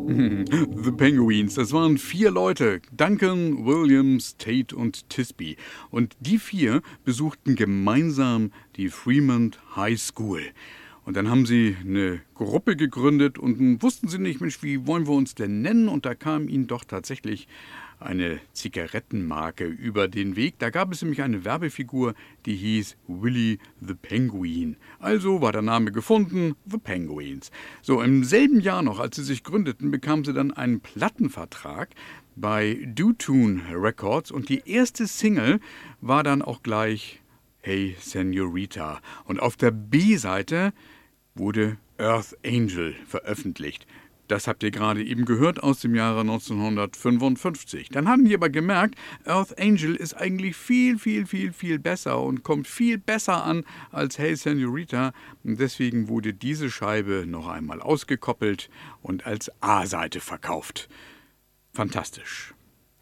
The Penguins, das waren 4 Leute, Duncan, Williams, Tate und Tisby. Und die 4 besuchten gemeinsam die Fremont High School. Und dann haben sie eine Gruppe gegründet und nun wussten sie nicht, Mensch, wie wollen wir uns denn nennen? Und da kam ihnen doch tatsächlich eine Zigarettenmarke über den Weg. Da gab es nämlich eine Werbefigur, die hieß Willy the Penguin. Also war der Name gefunden, The Penguins. So, im selben Jahr noch, als sie sich gründeten, bekamen sie dann einen Plattenvertrag bei Do-Tune Records und die erste Single war dann auch gleich Hey Senorita. Und auf der B-Seite wurde Earth Angel veröffentlicht. Das habt ihr gerade eben gehört aus dem Jahre 1955. Dann haben die aber gemerkt, Earth Angel ist eigentlich viel, viel, viel, viel besser und kommt viel besser an als Hey Senorita. Und deswegen wurde diese Scheibe noch einmal ausgekoppelt und als A-Seite verkauft. Fantastisch.